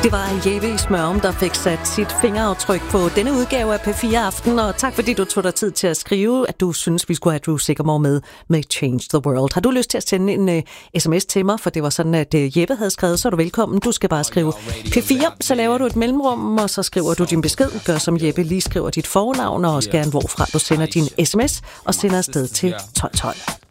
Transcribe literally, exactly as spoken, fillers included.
Det var Jeppe i Smørum, der fik sat sit fingeraftryk på denne udgave af P fire Aften, og tak fordi du tog dig tid til at skrive, at du synes, vi skulle have Drew Sycamore med med Change the World. Har du lyst til at sende en uh, sms til mig, for det var sådan, at uh, Jeppe havde skrevet, så er du velkommen. Du skal bare skrive P fire, så laver du et mellemrum, og så skriver du din besked. Gør som Jeppe, lige skriver dit fornavn, og også gerne hvorfra du sender din sms, og sender afsted til tolv tolv.